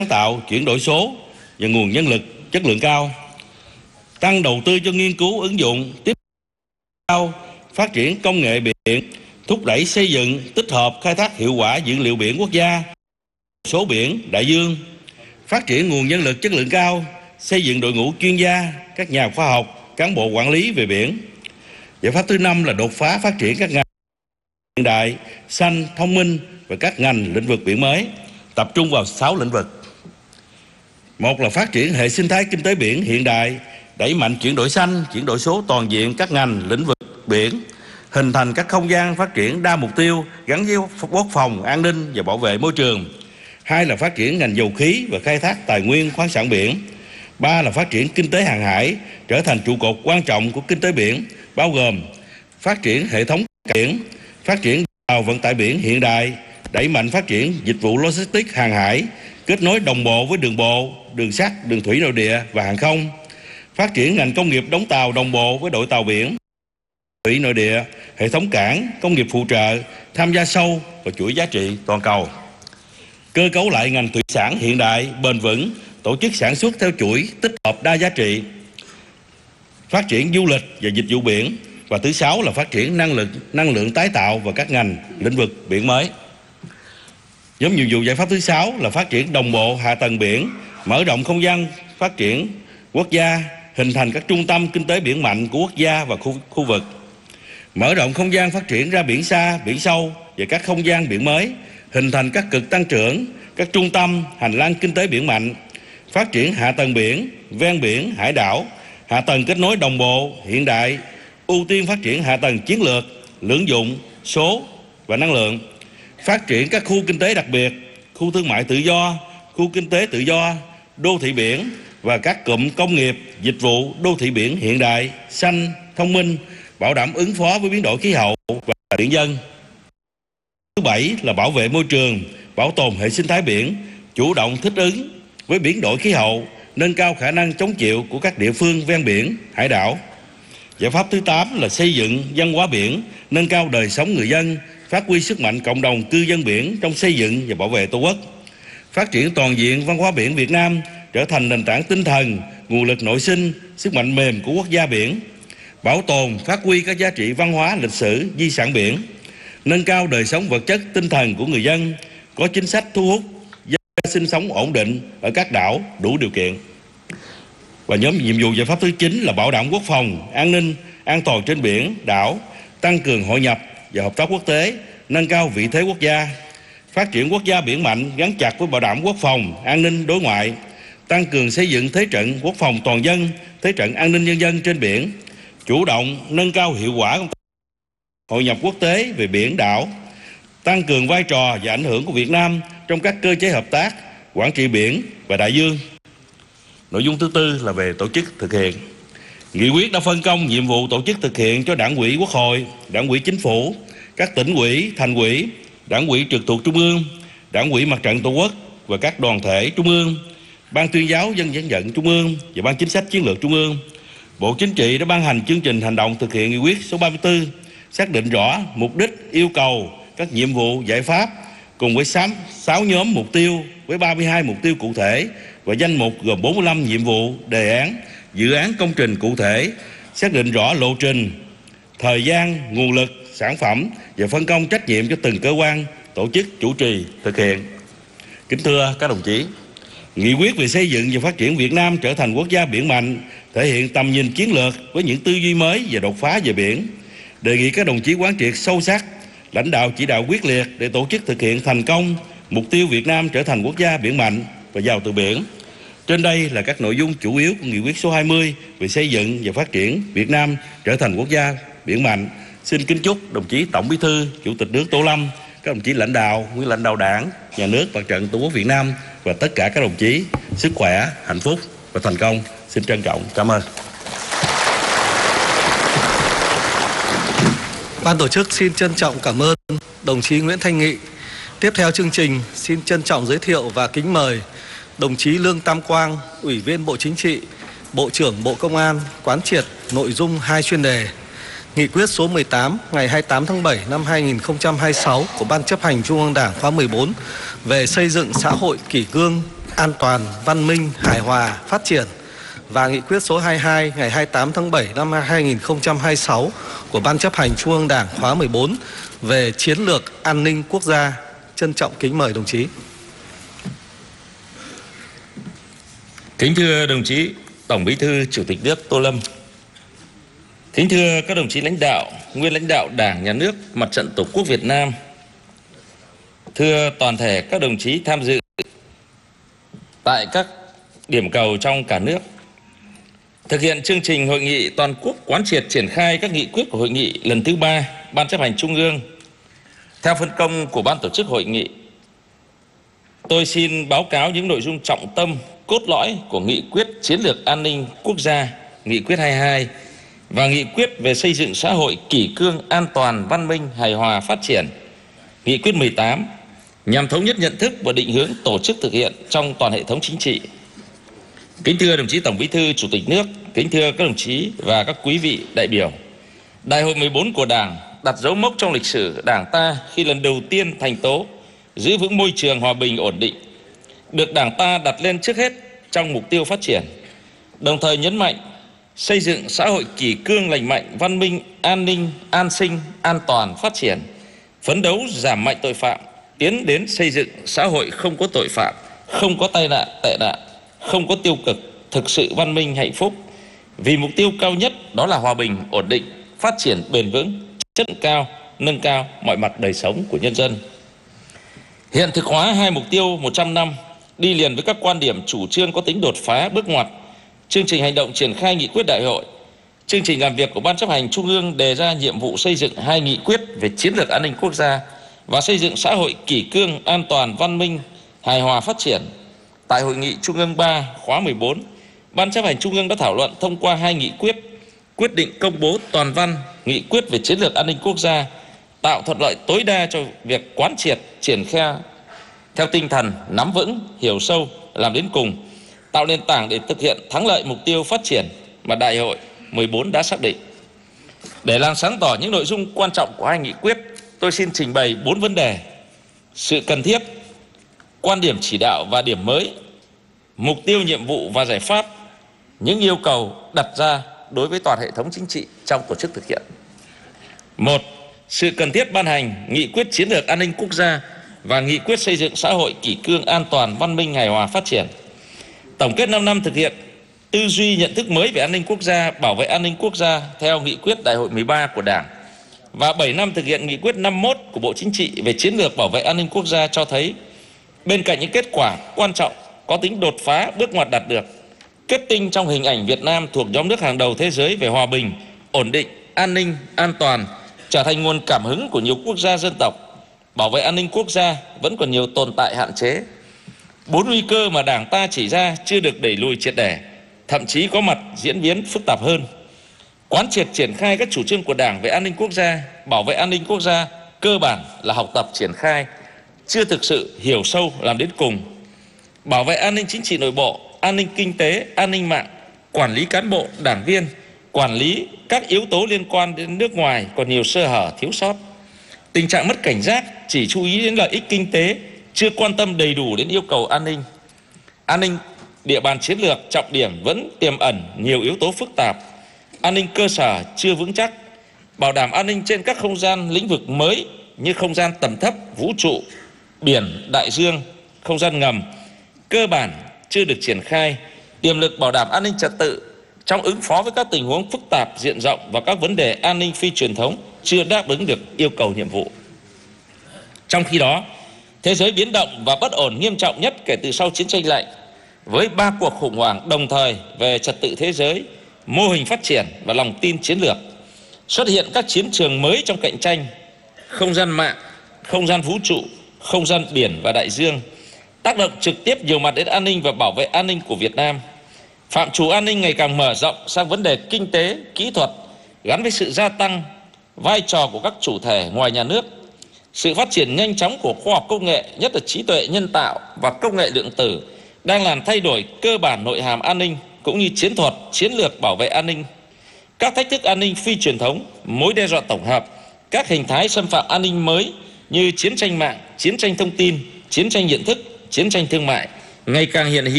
sáng tạo, chuyển đổi số và nguồn nhân lực chất lượng cao, tăng đầu tư cho nghiên cứu ứng dụng, tiếp cao phát triển công nghệ biển, thúc đẩy xây dựng tích hợp khai thác hiệu quả dữ liệu biển quốc gia, số biển đại dương, phát triển nguồn nhân lực chất lượng cao, xây dựng đội ngũ chuyên gia, các nhà khoa học, cán bộ quản lý về biển. Giải pháp thứ 5 là đột phá phát triển các ngành hiện đại, xanh, thông minh và các ngành lĩnh vực biển mới, tập trung vào 6 lĩnh vực. Một là phát triển hệ sinh thái kinh tế biển hiện đại, đẩy mạnh chuyển đổi xanh, chuyển đổi số toàn diện các ngành lĩnh vực biển, hình thành các không gian phát triển đa mục tiêu gắn với quốc phòng, an ninh và bảo vệ môi trường. 2 là phát triển ngành dầu khí và khai thác tài nguyên khoáng sản biển. 3 là phát triển kinh tế hàng hải trở thành trụ cột quan trọng của kinh tế biển, bao gồm phát triển hệ thống biển, phát triển tàu vận tải biển hiện đại, đẩy mạnh phát triển dịch vụ logistics hàng hải, kết nối đồng bộ với đường bộ, đường sắt, đường thủy nội địa và hàng không, phát triển ngành công nghiệp đóng tàu đồng bộ với đội tàu biển, thủy nội địa, hệ thống cảng, công nghiệp phụ trợ, tham gia sâu vào chuỗi giá trị toàn cầu. Cơ cấu lại ngành thủy sản hiện đại, bền vững, tổ chức sản xuất theo chuỗi tích hợp đa giá trị, phát triển du lịch và dịch vụ biển. Và thứ 6 là phát triển năng lượng tái tạo và các ngành lĩnh vực biển mới. Nhóm nhiệm vụ giải pháp thứ 6 là phát triển đồng bộ hạ tầng biển, mở rộng không gian phát triển quốc gia, hình thành các trung tâm kinh tế biển mạnh của quốc gia và khu vực. Mở rộng không gian phát triển ra biển xa, biển sâu và các không gian biển mới, hình thành các cực tăng trưởng, các trung tâm, hành lang kinh tế biển mạnh, phát triển hạ tầng biển, ven biển, hải đảo, hạ tầng kết nối đồng bộ, hiện đại, ưu tiên phát triển hạ tầng chiến lược, lưỡng dụng, số và năng lượng, phát triển các khu kinh tế đặc biệt, khu thương mại tự do, khu kinh tế tự do, đô thị biển và các cụm công nghiệp, dịch vụ đô thị biển hiện đại, xanh, thông minh, bảo đảm ứng phó với biến đổi khí hậu và biển dân. Thứ 7 là bảo vệ môi trường, bảo tồn hệ sinh thái biển, chủ động thích ứng với biến đổi khí hậu, nâng cao khả năng chống chịu của các địa phương ven biển, hải đảo. Giải pháp thứ 8 là xây dựng văn hóa biển, nâng cao đời sống người dân, phát huy sức mạnh cộng đồng cư dân biển trong xây dựng và bảo vệ Tổ quốc. Phát triển toàn diện văn hóa biển Việt Nam trở thành nền tảng tinh thần, nguồn lực nội sinh, sức mạnh mềm của quốc gia biển. Bảo tồn, phát huy các giá trị văn hóa, lịch sử, di sản biển. Nâng cao đời sống vật chất, tinh thần của người dân, có chính sách thu hút dân sinh sống ổn định ở các đảo đủ điều kiện. Và nhóm nhiệm vụ giải pháp thứ 9 là bảo đảm quốc phòng, an ninh, an toàn trên biển, đảo, tăng cường hội nhập và hợp tác quốc tế, nâng cao vị thế quốc gia, phát triển quốc gia biển mạnh gắn chặt với bảo đảm quốc phòng, an ninh đối ngoại, tăng cường xây dựng thế trận quốc phòng toàn dân, thế trận an ninh nhân dân trên biển, chủ động nâng cao hiệu quả công tác hội nhập quốc tế về biển đảo, tăng cường vai trò và ảnh hưởng của Việt Nam trong các cơ chế hợp tác, quản trị biển và đại dương. Nội dung thứ 4 là về tổ chức thực hiện. Nghị quyết đã phân công nhiệm vụ tổ chức thực hiện cho Đảng ủy Quốc hội, Đảng ủy Chính phủ, các tỉnh ủy, thành ủy, Đảng ủy trực thuộc Trung ương, Đảng ủy Mặt trận Tổ quốc và các đoàn thể Trung ương, Ban tuyên giáo dân vận Trung ương và Ban chính sách chiến lược Trung ương. Bộ Chính trị đã ban hành chương trình hành động thực hiện nghị quyết số 34, xác định rõ mục đích, yêu cầu, các nhiệm vụ, giải pháp cùng với 6 nhóm mục tiêu với 32 mục tiêu cụ thể và danh mục gồm 45 nhiệm vụ, đề án, dự án công trình cụ thể, xác định rõ lộ trình, thời gian, nguồn lực, sản phẩm và phân công trách nhiệm cho từng cơ quan, tổ chức chủ trì thực hiện. Kính thưa các đồng chí, nghị quyết về xây dựng và phát triển Việt Nam trở thành quốc gia biển mạnh thể hiện tầm nhìn chiến lược với những tư duy mới và đột phá về biển. Đề nghị các đồng chí quán triệt sâu sắc, lãnh đạo chỉ đạo quyết liệt để tổ chức thực hiện thành công mục tiêu Việt Nam trở thành quốc gia biển mạnh và giàu từ biển. Trên đây là các nội dung chủ yếu của nghị quyết số 20 về xây dựng và phát triển Việt Nam trở thành quốc gia biển mạnh. Xin kính chúc đồng chí Tổng Bí thư, Chủ tịch nước Tô Lâm, các đồng chí lãnh đạo, nguyên lãnh đạo Đảng, Nhà nước, Mặt trận Tổ quốc Việt Nam và tất cả các đồng chí sức khỏe, hạnh phúc và thành công. Xin trân trọng cảm ơn. Ban tổ chức xin trân trọng cảm ơn đồng chí Nguyễn Thanh Nghị. Tiếp theo chương trình, xin trân trọng giới thiệu và kính mời đồng chí Lương Tam Quang, Ủy viên Bộ Chính trị, Bộ trưởng Bộ Công an quán triệt nội dung 2 chuyên đề Nghị quyết số 18 ngày 28 tháng 7 năm 2026 của Ban chấp hành Trung ương Đảng khóa 14 về xây dựng xã hội kỷ cương, an toàn, văn minh, hài hòa, phát triển và nghị quyết số 22 ngày 28 tháng 7 năm 2026 của Ban chấp hành Trung ương Đảng khóa 14 về chiến lược an ninh quốc gia. Trân trọng kính mời đồng chí. Kính thưa đồng chí Tổng Bí thư Chủ tịch nước Tô Lâm. Kính thưa các đồng chí lãnh đạo, nguyên lãnh đạo Đảng, Nhà nước, Mặt trận Tổ quốc Việt Nam. Thưa toàn thể các đồng chí tham dự tại các điểm cầu trong cả nước. Thực hiện chương trình hội nghị toàn quốc quán triệt triển khai các nghị quyết của hội nghị lần thứ 3 Ban chấp hành Trung ương theo phân công của Ban tổ chức hội nghị, tôi xin báo cáo những nội dung trọng tâm, cốt lõi của nghị quyết chiến lược an ninh quốc gia, nghị quyết 22 và nghị quyết về xây dựng xã hội kỷ cương, an toàn, văn minh, hài hòa, phát triển, nghị quyết 18 nhằm thống nhất nhận thức và định hướng tổ chức thực hiện trong toàn hệ thống chính trị. Kính thưa đồng chí Tổng Bí thư Chủ tịch nước, kính thưa các đồng chí và các quý vị đại biểu, Đại hội 14 của Đảng đặt dấu mốc trong lịch sử Đảng ta khi lần đầu tiên thành tố giữ vững môi trường hòa bình ổn định, được Đảng ta đặt lên trước hết trong mục tiêu phát triển, đồng thời nhấn mạnh xây dựng xã hội kỷ cương lành mạnh, văn minh, an ninh, an sinh, an toàn, phát triển, phấn đấu giảm mạnh tội phạm, tiến đến xây dựng xã hội không có tội phạm, không có tai nạn, tệ nạn, không có tiêu cực, thực sự văn minh, hạnh phúc, vì mục tiêu cao nhất đó là hòa bình, ổn định, phát triển bền vững, chất lượng cao, nâng cao mọi mặt đời sống của nhân dân. Hiện thực hóa hai mục tiêu 100 năm đi liền với các quan điểm chủ trương có tính đột phá bước ngoặt, chương trình hành động triển khai nghị quyết đại hội, chương trình làm việc của Ban chấp hành Trung ương đề ra nhiệm vụ xây dựng hai nghị quyết về chiến lược an ninh quốc gia và xây dựng xã hội kỷ cương, an toàn, văn minh, hài hòa, phát triển. Tại hội nghị Trung ương 3 khóa 14, Ban chấp hành Trung ương đã thảo luận thông qua hai nghị quyết, quyết định công bố toàn văn nghị quyết về chiến lược an ninh quốc gia, tạo thuận lợi tối đa cho việc quán triệt, triển khai theo tinh thần nắm vững, hiểu sâu, làm đến cùng, tạo nền tảng để thực hiện thắng lợi mục tiêu phát triển mà Đại hội 14 đã xác định. Để làm sáng tỏ những nội dung quan trọng của hai nghị quyết, tôi xin trình bày 4 vấn đề: sự cần thiết, quan điểm chỉ đạo và điểm mới, mục tiêu, nhiệm vụ và giải pháp, những yêu cầu đặt ra đối với toàn hệ thống chính trị trong tổ chức thực hiện. 1. Sự cần thiết ban hành nghị quyết chiến lược an ninh quốc gia và nghị quyết xây dựng xã hội kỷ cương, an toàn, văn minh, hài hòa, phát triển. Tổng kết 5 năm thực hiện tư duy nhận thức mới về an ninh quốc gia, bảo vệ an ninh quốc gia theo nghị quyết Đại hội 13 của Đảng và 7 năm thực hiện nghị quyết 51 của Bộ Chính trị về chiến lược bảo vệ an ninh quốc gia cho thấy, bên cạnh những kết quả quan trọng có tính đột phá bước ngoặt đạt được, kết tinh trong hình ảnh Việt Nam thuộc nhóm nước hàng đầu thế giới về hòa bình, ổn định, an ninh, an toàn, trở thành nguồn cảm hứng của nhiều quốc gia dân tộc, bảo vệ an ninh quốc gia vẫn còn nhiều tồn tại hạn chế. 4 nguy cơ mà Đảng ta chỉ ra chưa được đẩy lùi triệt để, thậm chí có mặt diễn biến phức tạp hơn. Quán triệt triển khai các chủ trương của Đảng về an ninh quốc gia, bảo vệ an ninh quốc gia cơ bản là học tập triển khai, chưa thực sự hiểu sâu làm đến cùng. Bảo vệ an ninh chính trị nội bộ, an ninh kinh tế, an ninh mạng, quản lý cán bộ, đảng viên, quản lý các yếu tố liên quan đến nước ngoài còn nhiều sơ hở, thiếu sót. Tình trạng mất cảnh giác, chỉ chú ý đến lợi ích kinh tế, chưa quan tâm đầy đủ đến yêu cầu an ninh. An ninh địa bàn chiến lược trọng điểm vẫn tiềm ẩn nhiều yếu tố phức tạp. An ninh cơ sở chưa vững chắc. Bảo đảm an ninh trên các không gian lĩnh vực mới như không gian tầm thấp, vũ trụ, biển, đại dương, không gian ngầm cơ bản chưa được triển khai. Tiềm lực bảo đảm an ninh trật tự trong ứng phó với các tình huống phức tạp diện rộng và các vấn đề an ninh phi truyền thống chưa đáp ứng được yêu cầu nhiệm vụ. Trong khi đó, thế giới biến động và bất ổn nghiêm trọng nhất kể từ sau chiến tranh lạnh, với 3 cuộc khủng hoảng đồng thời về trật tự thế giới, mô hình phát triển và lòng tin chiến lược, xuất hiện các chiến trường mới trong cạnh tranh, không gian mạng, không gian vũ trụ, không gian biển và đại dương, tác động trực tiếp nhiều mặt đến an ninh và bảo vệ an ninh của Việt Nam. Phạm trù an ninh ngày càng mở rộng sang vấn đề kinh tế, kỹ thuật, gắn với sự gia tăng vai trò của các chủ thể ngoài nhà nước. Sự phát triển nhanh chóng của khoa học công nghệ, nhất là trí tuệ nhân tạo và công nghệ lượng tử, đang làm thay đổi cơ bản nội hàm an ninh cũng như chiến thuật, chiến lược bảo vệ an ninh. Các thách thức an ninh phi truyền thống, mối đe dọa tổng hợp, các hình thái xâm phạm an ninh mới như chiến tranh mạng, chiến tranh thông tin, chiến tranh nhận thức, chiến tranh thương mại, ngày càng hiện hữu